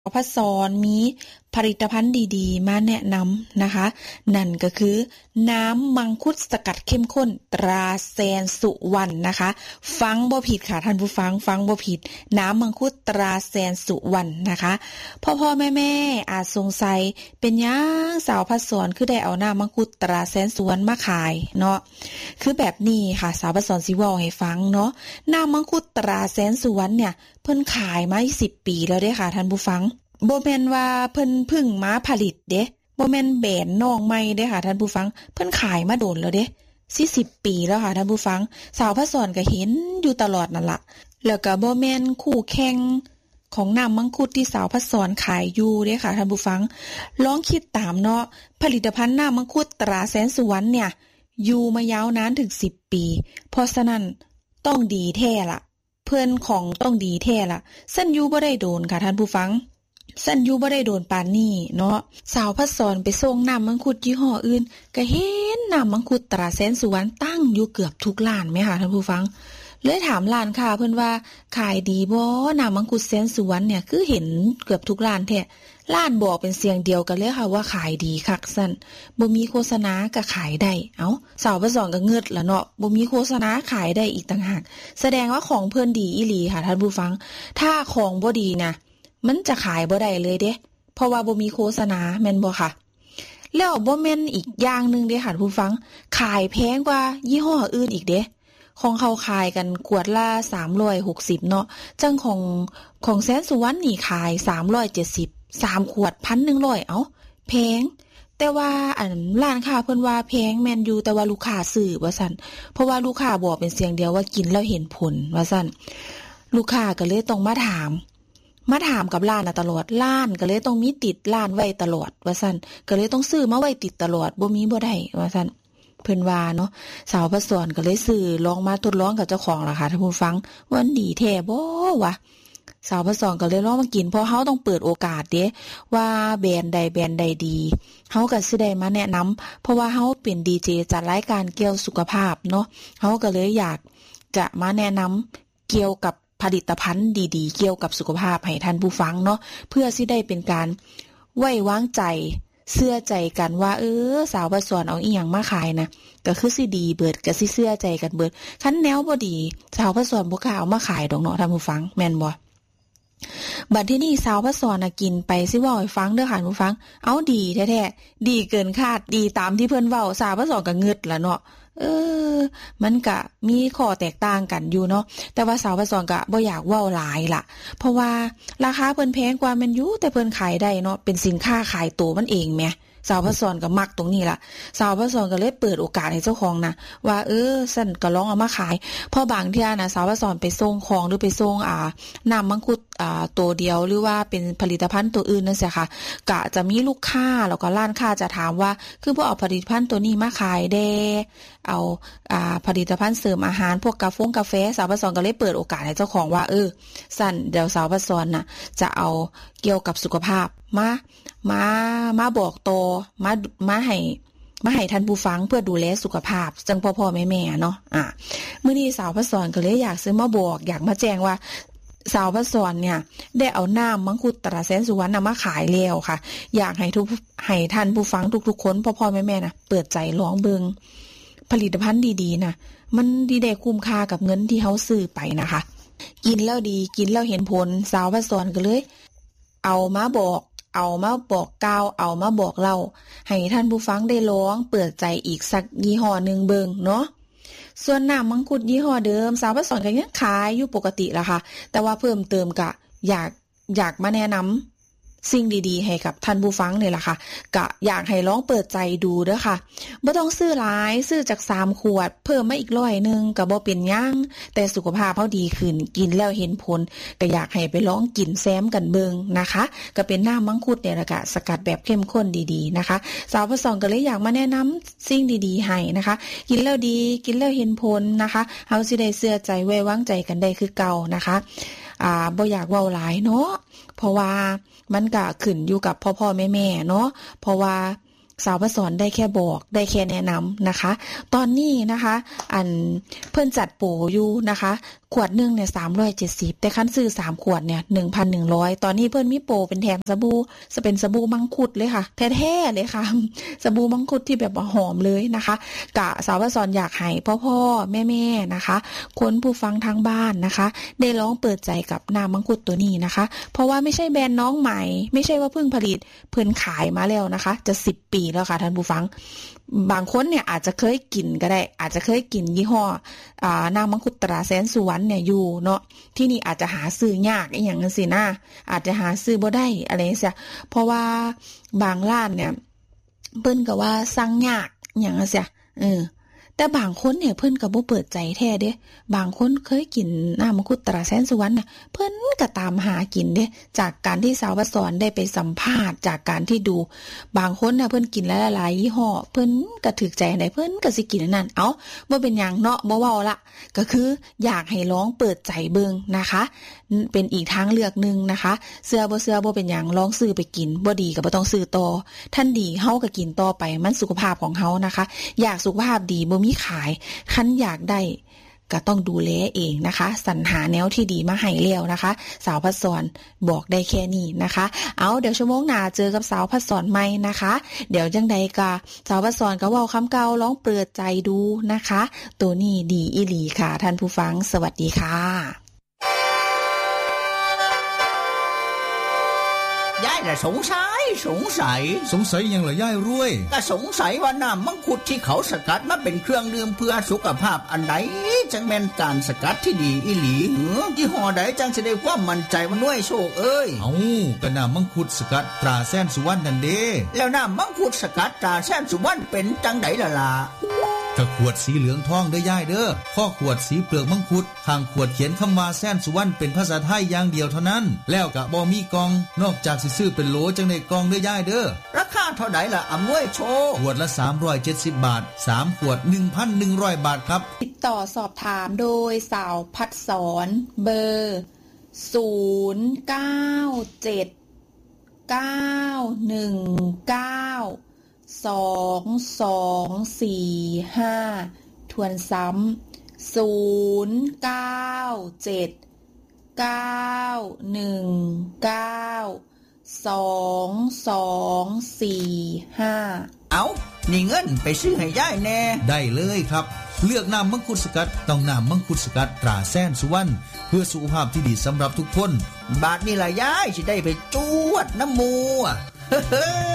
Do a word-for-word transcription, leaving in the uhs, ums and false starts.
พสรมีผลิตภัณฑ์ดีๆมาแนะนำนะคะนั่นก็คือน้ำมังคุดสกัดเข้มข้นตราแซนสุวรรณนะคะฟังบ่ผิดค่ะท่านผู้ฟังฟังบ่ผิดน้ำมังคุดตราแซนสุวรรณนะคะพ่อๆแม่ๆอาจสงสัยเป็นหยังสาวพสรคือได้เอาน้ำมังคุดตราแซนสุวรรณมาขายเนาะคือแบบนี้ค่ะสาวพสรสิเว้าให้ฟังเนาะน้ำมังคุดตราแซนสุวรรณเนี่ยเพิ่นขายมาสิบปีแล้วเด้ค่ะท่านผู้ฟังบ่แม่นว่าเพิ่นเพิ่งมาผลิตเด้บ่แม่นแบรนด์น้องใหม่เด้ค่ะท่านผู้ฟังเพิ่นขายมาโดนแล้วเด้สี่สิบปีแล้วค่ะท่านผู้ฟังสาวพสรก็เห็นอยู่ตลอดนั่นล่ะแล้วก็บ่แม่นคู่แข่งของน้ำมังคุดที่สาวพสรขายอยู่เด้ค่ะท่านผู้ฟังลองคิดตามเนาะผลิตภัณฑ์น้ำมังคุดตราแสนสุวรรณเนี่ยอยู่มายาวนานถึงสิบปีเพราะฉะนั้นต้องดีแท้ล่ะเพิ่นของต้องดีแท้ล่ะซั่นอยู่บ่ได้โดนค่ะท่านผู้ฟังสั่นอยู่บ่ได้โดนปานนี้เนาะสาวพสรไปส่งน้ำมังคุดยี่ห้ออื่นก็เห็นน้ำมังคุดตราแสนสุวรรณตั้งอยู่เกือบทุกร้านแม่ค่ะท่านผู้ฟังเลยถามร้านค้าเพิ่นว่าขายดีบ่น้ำมังคุดแสนสุวรรณเนี่ยคือเห็นเกือบทุกร้านแท้ร้านบอกเป็นเสียงเดียวกันเลยค่ะว่าขายดีคักซั่นบ่มีโฆษณาก็ขายได้เอ้าสาวพสรก็เงิดละเนาะบ่มีโฆษณาขายได้อีกต่างหากแสดงว่าของเพิ่นดีอีหลีค่ะท่านผู้ฟังถ้าของบ่ดีนะมันจะขายบ่ได้เลยเด้เพราะว่าบ่มีโฆษณาแม่นบ่ค่ะแล้วบ่แม่นอีกอย่างนึงเด้ค่ะผู้ฟังขายแพงกว่ายี่ห้ออื่นอีกเด้ของเขาขายกันขวดละสามร้อยหกสิบเนาะจังของของแสนสุวรรณนี่ขายสามร้อยเจ็ดสิบ สามขวด หนึ่งพันหนึ่งร้อย เอ้าแพงแต่ว่าอันร้านค้าเพิ่นว่าแพงแม่นอยู่แต่ว่าลูกค้าซื้อว่าซั่นเพราะว่าลูกค้าบอกเป็นเสียงเดียวว่ากินแล้วเห็นผลว่าซั่นลูกค้าก็เลยต้องมาถามมาถามกับร้านน่ะตลอดร้านก็เลยต้องมีติดร้านไว้ตลอดว่าซั่นก็เลยต้องซื้อมาไว้ติดตลอดบ่มีบ่ได้ว่าซั่นเพิ่นว่าเนาะสาวพสรก็เลยซื้อลองมาทดลองกับเจ้าของล่ะค่ะท่านผู้ฟังว่ามันดีแท้บ่วะสาวพสรก็เลยลองมากินเพราะเฮาต้องเปิดโอกาสเด้ว่าแบรนด์ใดแบรนด์ใดดีเฮาก็สิได้มาแนะนำเพราะว่าเฮาเป็นดีเจจัดรายการเกี่ยวสุขภาพเนาะเฮาก็เลยอยากจะมาแนะนำเกี่ยวกับผลิตภัณฑ์ดีๆเกี่ยวกับสุขภาพให้ท่านผู้ฟังเนาะเพื่อสิได้เป็นการไว้วางใจเชื่อใจกันว่าเออสาวพสรเอาอีหยังมาขายนะก็คือสิดีเบิดก็สิเชื่อใจกันเบิดคันแนวบ่ดีสาวพสรบ่กล้าเอามาขายดอกเนาะท่านผู้ฟังแม่นบ่บัดที่นี่สาวพสรน่ะกินไปสิเว้าให้ฟังเด้อค่ะผู้ฟังเอาดีแท้ๆดีเกินคาดดีตามที่เพิ่นเว้าสาวพสรก็งึดล่ะเนาะเออมันก็มีข้อแตกต่างกันอยู่เนาะแต่ว่าสาวพสรก็บ่อยากเว้าหลายล่ะเพราะว่าราคาเพิ่นแพงกว่าแม่นอยู่แต่เพิ่นขายได้เนาะเป็นสินค้าขายตัวมันเองแหมสาวพสรก็มักตรงนี้ล่ะสาวพสรก็เลยเปิดโอกาสให้เจ้าของนะว่าเออซั่นก็ลองเอามาขายเพราะบางเที่ยนะสาวพสรไปส่งของหรือไปส่งอ่าน้ำมังคุดอ่าตัวเดียวหรือว่าเป็นผลิตภัณฑ์ตัวอื่นนั่นสิค่ะก็จะมีลูกค้าแล้วก็ร้านค้าจะถามว่าคือบ่เอาผลิตภัณฑ์ตัวนี้มาขายแด่เอาอ่าผลิตภัณฑ์เสริมอาหารพวกกาแฟกาแฟสาวพสรก็เลยเปิดโอกาสให้เจ้าของว่าเออซั่นเดี๋ยวสาวพสรน่ะจะเอาเกี่ยวกับสุขภาพมามามาบอกโตมามาให้มาให้ท่านผู้ฟังเพื่อดูแลสุขภาพจังพ่อๆแม่ๆเนาะอ่ะมื้อนี้สาวพสรก็เลยอยากซื้อมาบอกอยากมาแจ้งว่าสาวพสรเนี่ยได้เอาน้ำมังคุดตราแสนสุวรรณมาขายแล้วค่ะอยากให้ทุกให้ท่านผู้ฟังทุกๆคนพ่อๆแม่ๆนะเปิดใจลองเบิ่งผลิตภัณฑ์ดีๆนะมันดีได้คุ้มค่ากับเงินที่เฮาซื้อไปนะคะกินแล้วดีกินแล้วเห็นผลสาวพสรก็เลยเอามาบอกเอามาบอกกล่าวเอามาบอกเล่าให้ท่านผู้ฟังได้ลองเปิดใจอีกสักยี่ห้อนึงเบิ่งเนาะส่วนน้ำมังคุดยี่ห้อเดิมสาวพสรก็ยังขายอยู่ปกติล่ะค่ะแต่ว่าเพิ่มเติมก็อยากอยากมาแนะนำสิ่งดีๆให้กับท่านผู้ฟังนี่แหละค่ะก็อยากให้ลองเปิดใจดูเด้อค่ะบ่ต้องซื้อหลายซื้อจากสามขวดเพิ่มมาอีกร้อยนึงก็บ่เป็นหยังแต่สุขภาพเฮาดีขึ้นกินแล้วเห็นผลก็อยากให้ไปลองกินแซมกันเบิ่งนะคะก็เป็นน้ำมังคุดเนี่ยแหละค่ะสกัดแบบเข้มข้นดีๆนะคะสาวพสรก็เลยอยากมาแนะนำสิ่งดีๆให้นะคะกินแล้วดีกินแล้วเห็นผลนะคะเฮาสิได้เชื่อใจไว้วางใจกันได้คือเก่านะคะอ่าบ่อยากเว้าหลายเนาะเพราะว่ามันก็ขึ้นอยู่กับพ่อๆแม่ๆเนาะเพราะว่าสาวประสอนได้แค่บอกได้แค่แนะนำนะคะตอนนี้นะคะอันเพิ่นจัดโปรอยู่นะคะขวดนึงเนี่ยสามร้อยเจ็ดสิบแต่คันซื้อสามขวดเนี่ย หนึ่งพันหนึ่งร้อย ตอนนี้เพิ่นมีโปรเป็นแถมสบู่จะเป็นสบู่มังคุดเลยค่ะแท้ๆเลยค่ะสบู่มังคุดที่แบบว่าหอมเลยนะคะกะสาวประสอนอยากให้พ่อๆแม่ๆนะคะคนผู้ฟังทางบ้านนะคะได้ลองเปิดใจกับน้ำมังคุดตัวนี้นะคะเพราะว่าไม่ใช่แบรนด์น้องใหม่ไม่ใช่ว่าเพิ่งผลิตเพิ่นขายมาแล้วนะคะจะสิบปีแล้วค่ะท่านผู้ฟังบางคนเนี่ยอาจจะเคยกินก็ได้อาจจะเคยกินยี่ห้ออ่าน้ำมังคุดตราแสนสุวรรณเนี่ยอยู่เนาะที่นี่อาจจะหาซื้อยากอีหยังจังซี่นะอาจจะหาซื้อบ่ได้อะไรจังซี่เพราะว่าบางร้านเนี่ยเพิ่นก็ว่าสั่งยากอีหยังจังซี่เออแต่บางคนเนี่ยเพิ่นก็บ่เปิดใจแท้เด้บางคนเคยกินน้ำมังคุดตราแสนสุวรรณน่ะเพิ่นก็ตามหากินเด้จากการที่สาวประสอนได้ไปสัมภาษณ์จากการที่ดูบางคนน่ะเพิ่นกินหลายๆยี่ห้อเพิ่นก็ถูกใจอันใดเพิ่นก็สิกินอันนั้นเอ้าบ่เป็นหยังเนาะบ่เว้าละก็คืออยากให้ลองเปิดใจเบิ่งนะคะเป็นอีกทางเลือกนึงนะคะเสื้อบ่เสื้อบ่เป็นหยังลองซื้อไปกินบ่ดีก็บ่ต้องซื้อต่อท่านดีเฮาก็กินต่อไปมันสุขภาพของเฮานะคะอยากสุขภาพดีบ่มีขายคันอยากได้ก็ต้องดูแลเองนะคะสรรหาแนวที่ดีมาให้แล้วนะคะสาวพัดสอนบอกได้แค่นี้นะคะเอาเดี๋ยวชั่วโมงหน้าเจอกับสาวพัดสอนใหม่นะคะเดี๋ยวจังใดก็สาวพัดสอนก็เว้าคำเก่าลองเปิดใจดูนะคะตัวนี้ดีอีหลีค่ะท่านผู้ฟังสวัสดีค่ะยายน่ะสงสัยสงสัยสงสัยยังเหรอยายรวยก็สงสัยว่าน้ำมังคุดที่เขาสกัดมาเป็นเครื่องดื่มเพื่อสุขภาพอันใดจังแม่นการสกัดที่ดีอีหลีหือยี่ห้อใดจังสิได้ความมั่นใจว่าหน่วยโชคเอ้ยเอ้าก็น้ำมังคุดสกัดตราแสนสุวรรณนั่นเด้แล้วน้ำมังคุดสกัดตราแสนสุวรรณเป็นจังไดล่ะล่ะก็ขวดสีเหลืองทองเด้อยายเด้อข้อขวดสีเปลือกมังคุดข้างขวดเขียนคำว่าแสนสุวรรณเป็นภาษาไทยอย่างเดียวเท่านั้นแล้วก็บ่มีกล่องนอกจากสิซื้อเป็นโหลจังได้กล่องเด้อยายเด้อราคาเท่าใดล่ะอำนวยโชคขวดละสามร้อยเจ็ดสิบบาทสามขวด หนึ่งพันหนึ่งร้อย บาทครับติดต่อสอบถามโดยสาวพัดสอนเบอร์ศูนย์ เก้า เจ็ด เก้า หนึ่ง เก้า สอง สอง สี่ ห้าทวนซ้ำศูนย์ เก้า เจ็ด เก้า หนึ่ง เก้า สอง สอง สี่ ห้าเอานี่เงินไปซื้อให้ยายแน่ได้เลยครับเลือกน้ำมังคุดสกัดต้องน้ำมังคุดสกัดตราแสนสุวรรณเพื่อสุขภาพที่ดีสำหรับทุกคนบาดนี้ล่ะยายสิได้ไปจวดน้ำมู